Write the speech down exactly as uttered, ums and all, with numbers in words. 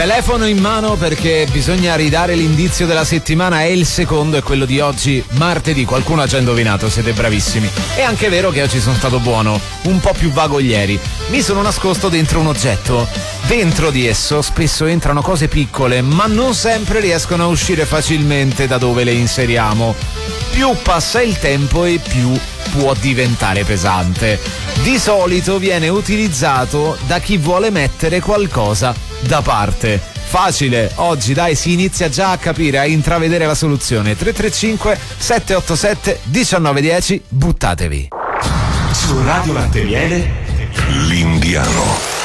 Telefono in mano perché bisogna ridare l'indizio della settimana, è il secondo, è quello di oggi, martedì. Qualcuno ha già indovinato, siete bravissimi. È anche vero che oggi sono stato buono, un po' più vago ieri. Mi sono nascosto dentro un oggetto. Dentro di esso spesso entrano cose piccole, ma non sempre riescono a uscire facilmente da dove le inseriamo. Più passa il tempo e più può diventare pesante. Di solito viene utilizzato da chi vuole mettere qualcosa da parte. Facile, oggi dai, si inizia già a capire, a intravedere la soluzione. Tre tre cinque sette otto sette uno nove uno zero, buttatevi. Su Radio Latte Miele, l'Indiano.